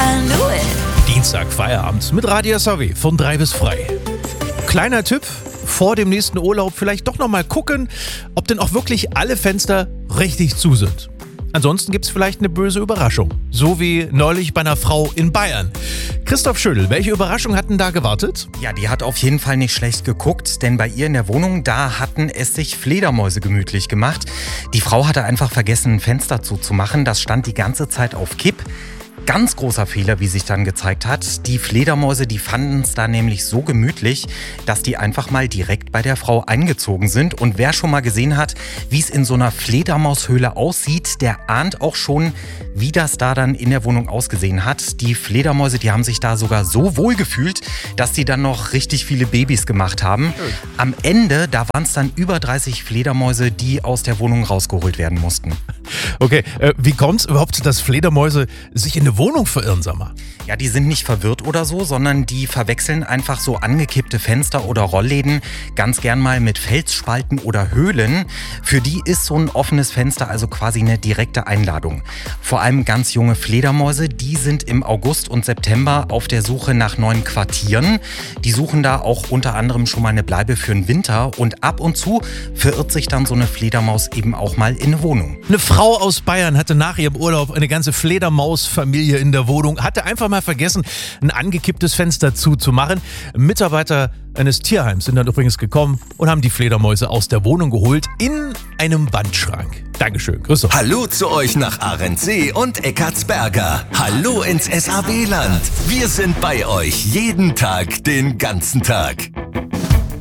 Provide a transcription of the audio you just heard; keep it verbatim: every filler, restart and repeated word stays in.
I knew it. Dienstag Feierabend mit Radio S A W von drei bis frei. Kleiner Tipp, vor dem nächsten Urlaub vielleicht doch nochmal gucken, ob denn auch wirklich alle Fenster richtig zu sind. Ansonsten gibt's vielleicht eine böse Überraschung. So wie neulich bei einer Frau in Bayern. Christoph Schödel, welche Überraschung hat denn da gewartet? Ja, die hat auf jeden Fall nicht schlecht geguckt, denn bei ihr in der Wohnung, da hatten es sich Fledermäuse gemütlich gemacht. Die Frau hatte einfach vergessen, ein Fenster zuzumachen. Das stand die ganze Zeit auf Kipp. Ganz großer Fehler, wie sich dann gezeigt hat. Die Fledermäuse, die fanden es da nämlich so gemütlich, dass die einfach mal direkt bei der Frau eingezogen sind. Und wer schon mal gesehen hat, wie es in so einer Fledermaushöhle aussieht, der ahnt auch schon, wie das da dann in der Wohnung ausgesehen hat. Die Fledermäuse, die haben sich da sogar so wohl gefühlt, dass die dann noch richtig viele Babys gemacht haben. Am Ende, da waren es dann über dreißig Fledermäuse, die aus der Wohnung rausgeholt werden mussten. Okay, äh, wie kommt es überhaupt, dass Fledermäuse sich in eine Wohnung verirren, sag mal? Ja, die sind nicht verwirrt oder so, sondern die verwechseln einfach so angekippte Fenster oder Rollläden ganz gern mal mit Felsspalten oder Höhlen. Für die ist so ein offenes Fenster also quasi eine direkte Einladung. Vor allem ganz junge Fledermäuse, die sind im August und September auf der Suche nach neuen Quartieren. Die suchen da auch unter anderem schon mal eine Bleibe für den Winter und ab und zu verirrt sich dann so eine Fledermaus eben auch mal in eine Wohnung. Eine Frau aus Bayern hatte nach ihrem Urlaub eine ganze Fledermausfamilie in der Wohnung, hatte einfach mal vergessen, ein angekipptes Fenster zuzumachen. Mitarbeiter eines Tierheims sind dann übrigens gekommen und haben die Fledermäuse aus der Wohnung geholt in einem Wandschrank. Dankeschön, grüß dich. Hallo zu euch nach Ahrensee und Eckartsberger. Hallo ins S A W-Land. Wir sind bei euch jeden Tag, den ganzen Tag.